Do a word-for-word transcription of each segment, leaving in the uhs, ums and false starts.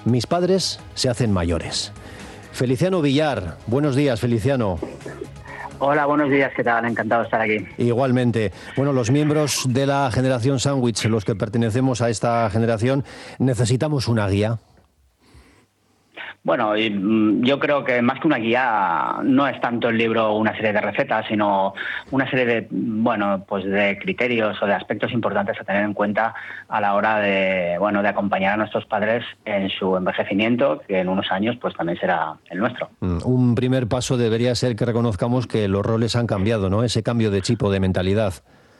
Mis padres se hacen mayores. Feliciano Villar, buenos días, Feliciano. Hola, buenos días, ¿qué tal? Encantado de estar aquí. Igualmente. Bueno, los miembros de la generación sándwich, los que pertenecemos a esta generación, necesitamos una guía. Bueno, yo creo que más que una guía no es tanto el libro una serie de recetas, sino una serie de, bueno, pues de criterios o de aspectos importantes a tener en cuenta a la hora de, bueno, de acompañar a nuestros padres en su envejecimiento, que en unos años pues también será el nuestro. Un primer paso debería ser que reconozcamos que los roles han cambiado, ¿no? Ese cambio de chip o de mentalidad.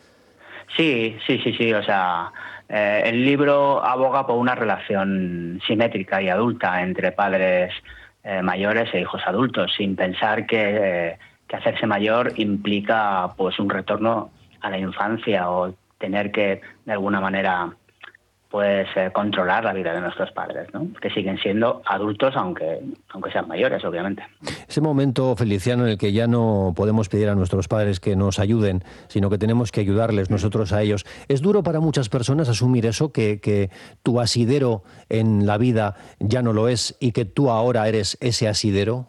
Sí, sí, sí, sí, o sea, eh, el libro aboga por una relación simétrica y adulta entre padres eh, mayores e hijos adultos, sin pensar que, eh, que hacerse mayor implica pues un retorno a la infancia o tener que, de alguna manera, pues eh, controlar la vida de nuestros padres, ¿no? Que siguen siendo adultos, aunque, aunque sean mayores, obviamente. Ese momento, Feliciano, en el que ya no podemos pedir a nuestros padres que nos ayuden, sino que tenemos que ayudarles nosotros a ellos. ¿Es duro para muchas personas asumir eso, que, que tu asidero en la vida ya no lo es y que tú ahora eres ese asidero?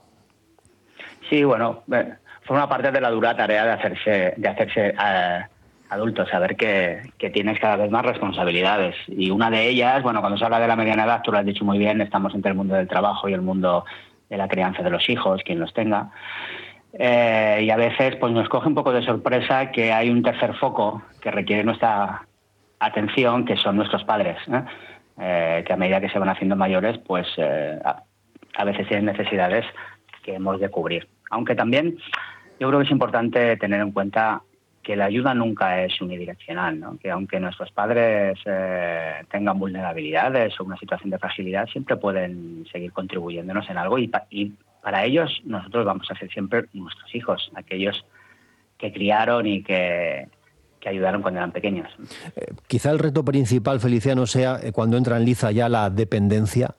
Sí, bueno, eh, forma parte de la dura tarea de hacerse, de hacerse eh, adulto, saber que, que tienes cada vez más responsabilidades. Y una de ellas, bueno, cuando se habla de la mediana edad, tú lo has dicho muy bien, estamos entre el mundo del trabajo y el mundo de la crianza de los hijos, quien los tenga. Eh, y a veces pues nos coge un poco de sorpresa que hay un tercer foco que requiere nuestra atención, que son nuestros padres, ¿eh? Eh, que a medida que se van haciendo mayores, pues eh, a, a veces tienen necesidades que hemos de cubrir. Aunque también yo creo que es importante tener en cuenta que la ayuda nunca es unidireccional, ¿no? Que aunque nuestros padres eh, tengan vulnerabilidades o una situación de fragilidad, siempre pueden seguir contribuyéndonos en algo y, pa y para ellos nosotros vamos a ser siempre nuestros hijos, aquellos que criaron y que, que ayudaron cuando eran pequeños. Eh, quizá el reto principal, Feliciano, sea eh, cuando entra en liza ya la dependencia.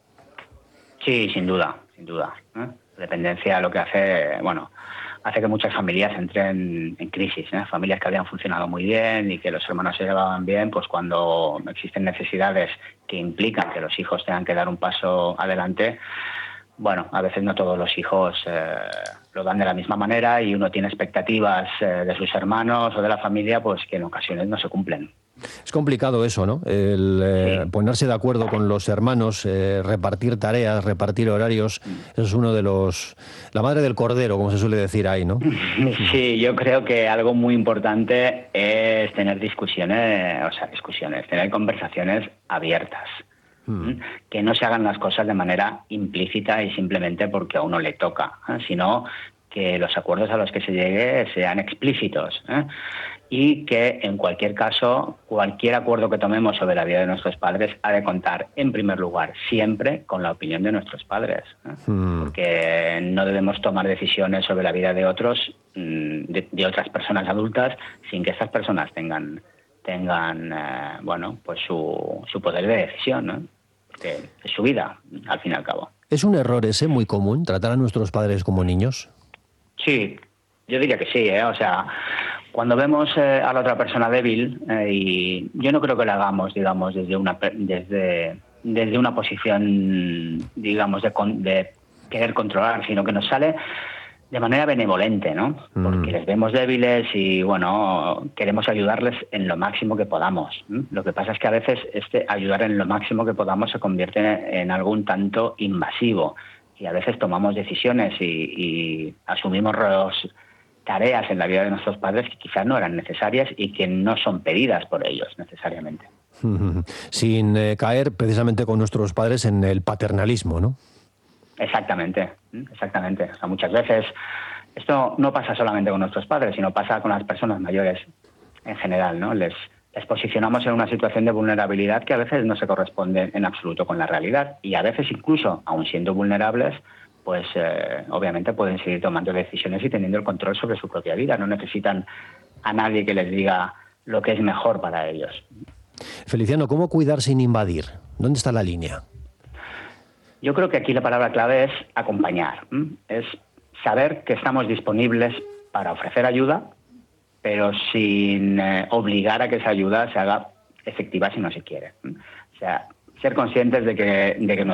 Sí, sin duda, sin duda, ¿eh? La dependencia lo que hace, bueno, hace que muchas familias entren en crisis, ¿eh? Familias que habían funcionado muy bien y que los hermanos se llevaban bien, pues cuando existen necesidades que implican que los hijos tengan que dar un paso adelante, bueno, a veces no todos los hijos eh, lo dan de la misma manera y uno tiene expectativas eh, de sus hermanos o de la familia, pues que en ocasiones no se cumplen. Es complicado eso, ¿no? El eh, Sí. ponerse de acuerdo con los hermanos, eh, repartir tareas, repartir horarios. Eso es uno de los... la madre del cordero, como se suele decir ahí, ¿no? Sí, yo creo que algo muy importante es tener discusiones, o sea, discusiones, tener conversaciones abiertas. Mm. Que no se hagan las cosas de manera implícita y simplemente porque a uno le toca, ¿eh? Sino que los acuerdos a los que se llegue sean explícitos, ¿eh? Y que en cualquier caso, cualquier acuerdo que tomemos sobre la vida de nuestros padres ha de contar, en primer lugar, siempre con la opinión de nuestros padres, ¿eh? Mm. Porque no debemos tomar decisiones sobre la vida de otros, de, de otras personas adultas, sin que estas personas tengan, tengan eh, bueno, pues su, su poder de decisión, ¿no? Porque es su vida, al fin y al cabo. ¿Es un error ese muy común, tratar a nuestros padres como niños? Sí, yo diría que sí, ¿eh? O sea, cuando vemos eh, a la otra persona débil, eh, y yo no creo que lo hagamos, digamos, desde una desde desde una posición, digamos, de, de querer controlar, sino que nos sale de manera benevolente, ¿no? Porque mm. les vemos débiles y, bueno, queremos ayudarles en lo máximo que podamos. ¿eh? Lo que pasa es que a veces este ayudar en lo máximo que podamos se convierte en algo un tanto invasivo y a veces tomamos decisiones y, y asumimos los tareas en la vida de nuestros padres que quizás no eran necesarias y que no son pedidas por ellos necesariamente. Sin eh, caer precisamente con nuestros padres en el paternalismo, ¿no? Exactamente, exactamente. O sea, muchas veces esto no pasa solamente con nuestros padres, sino pasa con las personas mayores en general, ¿no? Les, les posicionamos en una situación de vulnerabilidad que a veces no se corresponde en absoluto con la realidad y a veces incluso, aun siendo vulnerables, pues eh, obviamente pueden seguir tomando decisiones y teniendo el control sobre su propia vida. No necesitan a nadie que les diga lo que es mejor para ellos. Feliciano, ¿cómo cuidar sin invadir? ¿Dónde está la línea? Yo creo que aquí la palabra clave es acompañar. ¿eh? Es saber que estamos disponibles para ofrecer ayuda, pero sin eh, obligar a que esa ayuda se haga efectiva si no se quiere. ¿eh? O sea, ser conscientes de que, de que